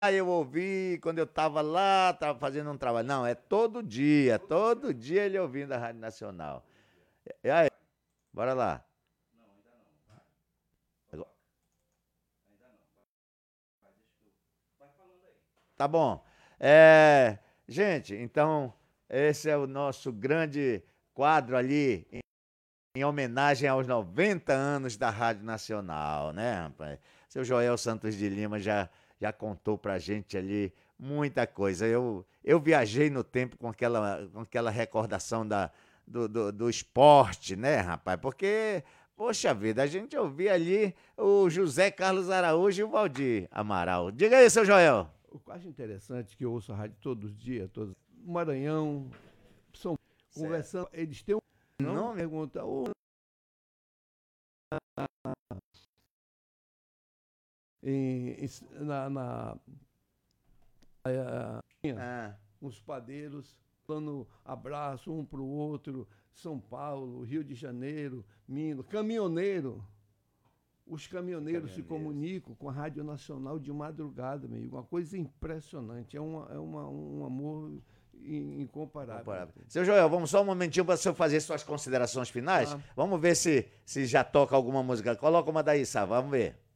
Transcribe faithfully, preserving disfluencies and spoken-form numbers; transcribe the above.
eu ouvi quando eu estava lá, estava fazendo um trabalho. Não, é todo dia, todo dia ele ouvindo a Rádio Nacional. E aí, bora lá. Tá bom. É, gente, então, esse é o nosso grande quadro ali em, em homenagem aos noventa anos da Rádio Nacional, né, rapaz? Seu Joel Santos de Lima já, já contou pra gente ali muita coisa. Eu, eu viajei no tempo com aquela, com aquela recordação da, do, do, do esporte, né, rapaz? Porque, poxa vida, a gente ouvia ali o José Carlos Araújo e o Valdir Amaral. Diga aí, seu Joel. O que eu acho interessante que eu ouço a rádio todos os dias, todos, Maranhão, São Certo. conversando, eles têm um não Nome? pergunta oh, em, em, na, na eh, Ah, os padeiros dando abraço um para o outro, São Paulo, Rio de Janeiro, Minas, caminhoneiro. Os caminhoneiros se caminhoneiros. comunicam com a Rádio Nacional de madrugada, amigo. Uma coisa impressionante. É, uma, é uma, um amor in- incomparável. Comparável. Seu Joel, vamos só um momentinho para o senhor fazer suas considerações finais? Tá? Vamos ver se, se já toca alguma música. Coloca uma daí, Sá, vamos ver.